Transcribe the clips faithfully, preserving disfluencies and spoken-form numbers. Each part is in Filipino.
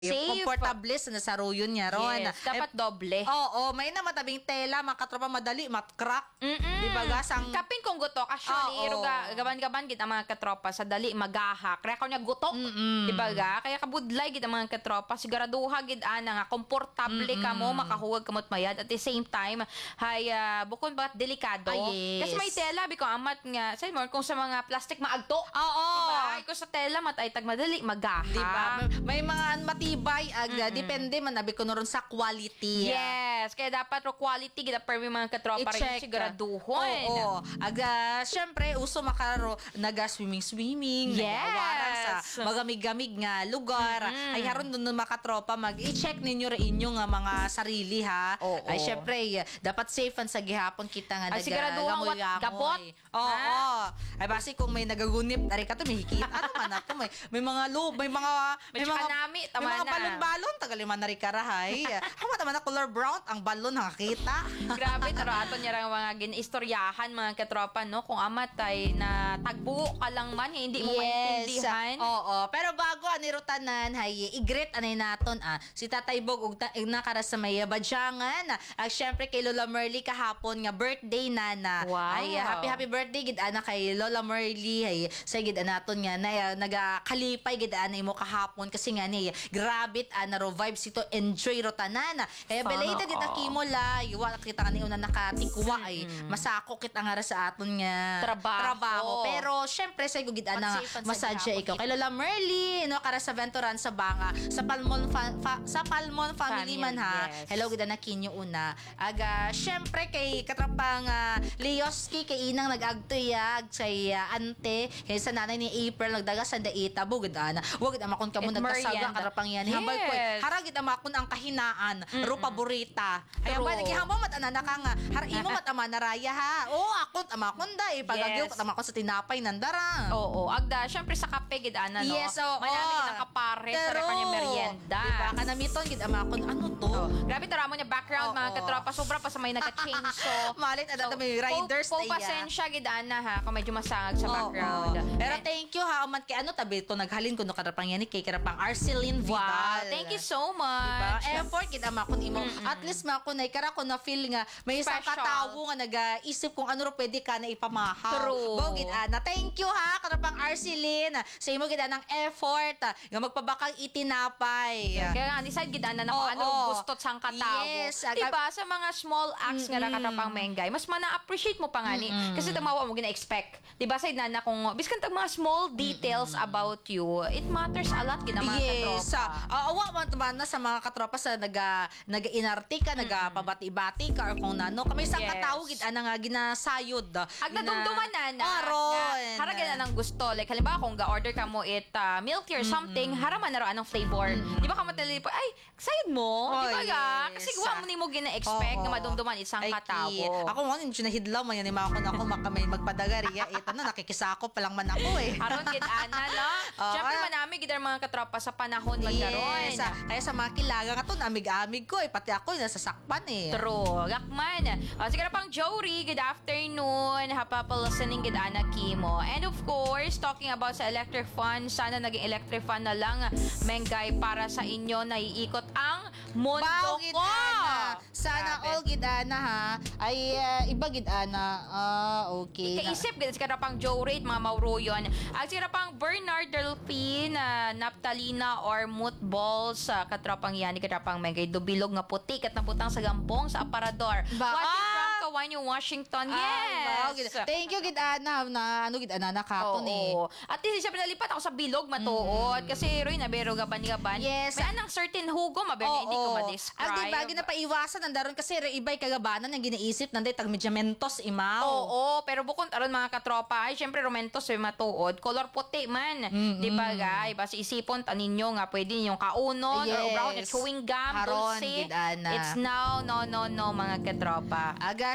Safe. Komportable sa nasaruyon niya ron. Yes, dapat Eh, doble. Oo, may na matabing tela, makatropa madali, matcrack. Mm-mm. Di ba gasang... Kapin kung gutok, actually, Oo. ruga, gaban-gaban kita mga katropa sa dali magahak. Kaya ko niya gutok. Mm-mm. Di ba ga? Kaya kabudlay kita mga katropa, siguraduha gid ana nga komportable ka mo, makahuwag kamot mayad at the same time, hay uh, bukod ba delikado. Ah, yes. Kasi may tela bi ko amat nga, say more kung sa mga plastic maagto. Oo. Diba? Kung sa tela matay tag madali magahak. Di ba? May mga matibay aga, depende man abi ko ron sa quality. Yes, kaya dapat ro quality kita per mga katropa rin I-check. siguraduhon. Oo. Aga, syempre, uso makaro naga swimming-swimming. Yes. Nagawaran sa magamig-gamig nga lugar. Mm-mm. Ay, haron doon makatropa, mag-i-check ninyo rin inyo nga mga sarili, ha? Oo. Ay, syempre, dapat safe ang sa gihapon kita nga Ay, siguraduhan wat gabot. Oo. Ha? Oo. Ay, basi kung may nagagunip, dari ka to, may hikit. Ano man na to? May, may mga loob, may mga... May Medyo mga, kanami, tama may mga na. balon-balon, tagalima na rin karahay. Hama naman na color brown, ang balon nakakita. Grabe, taro ato niya lang mga ginistoryahan mga katropa, no? Kung amatay na tagbuo ka lang man, hindi mo maintindihan. Oo. Pero bago anirutanan, hay, i-greet anay naton, ah. Si Tatay Bog, ug ta- nakara sa may badyangan. Ah, syempre kay Lola Merly kahapon nga birthday nana. Wow. Ay, ah, happy happy birthday gid ana kay Lola Merly. Ay, sa gid naton nga na uh, nagakalipay gid ana imo kahapon kasi nga ni grabe ana ro vibes ito, enjoy ro tanan. Kaya Sana belated kita all. kimo la, yuwa kita nga ni una nakatikwa ay masako kita nga ra sa aton nga Trabaho. trabaho. Pero syempre sa gugid ana Pag-safe ang massage sa ikaw gihapon. kay Lola Merly no kara sa Venturan sa Banga sa Palmon fa- fa- sa Palmon family, Family, man ha. yes. Hello gid na kinyo una. Aga syempre kay katrapang uh, Leoski kay inang nag-agtuyag say uh, ante kay sa nanay ni April nagdaga sa daita bugid ana. Wag gid amakon kamo At nagkasaga merienda. katrapang yan. Hambal ko Yes. haragid amakon ang kahinaan ro paborita. Ay True. ba nagihamo mat ana ka nga har imo mat ama naraya ha. Oh akon amakon da eh pagagyo Yes. kat amakon sa tinapay nandara. Oo, agda, syempre sa kape gid ana, no? Yes, oo. Manami kitang kapare sa Pero, kanya merienda. Diba? Kanamiton, gid ama kon ano to? Oh, grabe tara mo niya background Oo. mga katropa, sobra pa sa may nagka-chainsaw. Malit, ano, may riders po, na po iya. pasensya gid ana ha, kung medyo masangag sa Oo. background. Pero And- thank you ha, uman kay ano tabi to naghalin ko no karapang yan kay karapang Arceline Vidal. Wow, thank you so Diba? much. Effort gid ama kun imo. At least ma kun ay kara ko na feel nga may isang Special. katawo nga nag-isip kung ano ro pwede ka na ipamahaw. True. Bo gid ana. Thank you ha karapang Arceline. Sa imo gid anang effort ah, nga magpabakang itinapay. Kaya nga, decide gid ana na kung Oo. ano gustot sang katawo. Yes, aga- diba, sa mga small acts nga nakatapang menggay, mas mana-appreciate mo pa nga ni. Kasi tamawa mo gina-expect. Diba, sa na kung, biskan tag mga small details about you, it matters a lot gid ang mga Yes. Sa katropa. uh, awa man naman na sa mga katropa sa naga naga-inarte ka, nagapabati-bati ka or kung nano. Kami isang Yes. katawag gid ana nga ginasayod. Ag nadumduman na na. Aron. Hara gina nang gusto. Like, halimbawa, kung ga-order ka mo it uh, milk tea or something, haraman na ro anong flavor. Di ba ka matalipo, ay, sayod mo. Oh, di ba ga? yes. Kasi guwa mo ni mo gina-expect Oo. na madumduman isang Ay, katawo. ki- Ako mo, hindi na hidlaw man yan. Ima ako na ako makamay magpadagariya. Ito na, nakikisako pa lang man ako eh. Aron gid ana no. Oo. Syempre manami gid ang mga katropa sa panahon magkaroon. Yes. ah, Kaya sa mga kilaga nga to, amig-amig ko eh. Pati ako, nasasakpan eh. True. Gakman. Uh, siguro pang Jory, good afternoon. Hapa pa listening gid ana Kimo. And of course, talking about sa electric fan, sana naging electric fan na lang menggay para sa inyo na iikot ang mundo Bao gid ko. ana. Sana Grabe. all gid ana ha. Ay ah, iba gid ana. Ah, okay. Na- Kaisip gid siguro pang Joe Rate, mga mauroyon. Ang siguro pang Bernard Delphin, uh, Naptalina or Mootballs, sa katropang yan, katropang megay dubilog nga puti kat naputang sa gampong sa aparador. Ba- Watching Ah! from Kawanyo, Washington. Ay, Yes. bao gid. Thank you gid ana na ano gid ana nakaton eh. Oo. At least siya pinalipat ako sa bilog matuod kasi Roy na bero gaban-gaban. Yes. May anang certain hugo maber hindi ko ma-describe. Ag di ba ginapaiwasan nandaron kasi re ibay kagabanan ang ginaisip nanday tag medyamentos imaw. Oo, pero bukod aron mga katropa, ay syempre romentos ay matuod, color puti man. Di ba gay? Basta isipon ta ninyo nga pwede ninyong kaunon or Yes. brown at chewing gum, Haron, dulce. gid, ana. It's now no no no mga katropa. Aga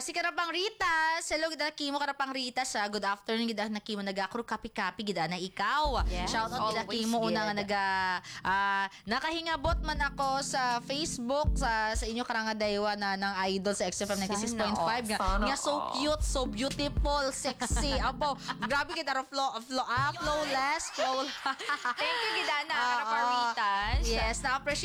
si Karapang Rita, hello gid Kimo Karapang Rita sa good afternoon gid na Kimo nagakro kapi-kapi gid na ikaw. Yes, Shout out gid always Kimo una nga good. naga ah, nakahingabot man ako sa Facebook sa sa inyo karanga daywa na ng idol sa X F M ninety-six point five nga, Sana nga so all. cute, so beautiful, sexy. Abo, grabe gid ara flow flow ah, flawless, flow. Thank you, Gidana, Ah, Karaparitas. Yes, na-appreciate